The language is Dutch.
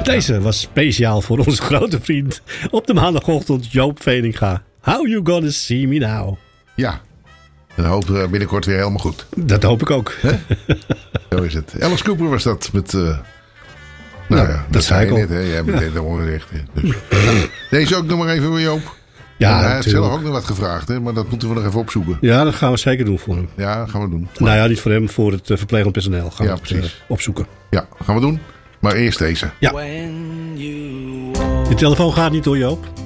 Deze was speciaal voor onze grote vriend op de maandagochtend Joop Veninga. How you gonna see me now? Ja, en hoop binnenkort weer helemaal goed. Dat hoop ik ook. Zo is het. Alice Cooper was dat met... dat zei ik al. Net, hè? Jij bent het allemaal recht. Dus. Deze ook nog maar even voor Joop. Ja, hij heeft zelf ook nog wat gevraagd, hè? Maar dat moeten we nog even opzoeken. Ja, dat gaan we zeker doen voor hem. Ja, dat gaan we doen. Nou ja, niet voor hem, voor het verplegend personeel. Gaan we het opzoeken. Ja, gaan we doen. Maar eerst deze. Ja. Je telefoon gaat niet door, Joop.